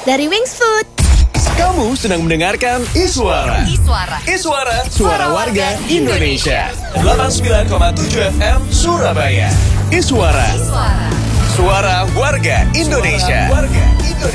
dari Wings Food. Kamu sedang mendengarkan Iswara. Iswara, suara warga Indonesia. 89,7 FM Surabaya. Iswara. Suara warga Indonesia.